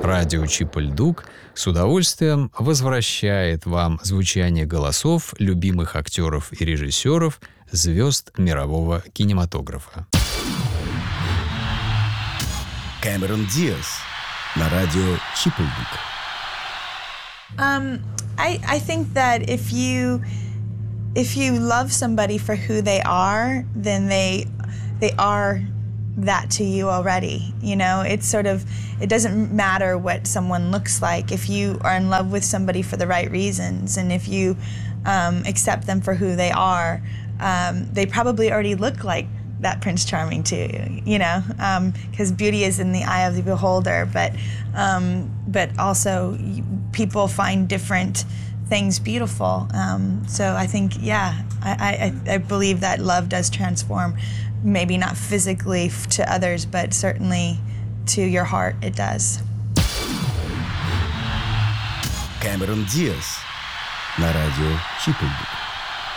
радио Чип-и-Ль-Дук с удовольствием возвращает вам звучание голосов любимых актеров и режиссеров, звезд мирового кинематографа. Кэмерон Диаз на радио Чип-и-Ль-Дук. I think that if you love somebody for who they are, then they are that to you already. You know, it's sort of, it doesn't matter what someone looks like. If you are in love with somebody for the right reasons, and if you accept them for who they are, they probably already look like that Prince Charming to you, you know, because beauty is in the eye of the beholder, but also people find different things beautiful. So I think, yeah, I believe that love does transform, maybe not physically to others, but certainly to your heart it does. Кэмерон Диаз на радио Чип-и-Ль-Дук.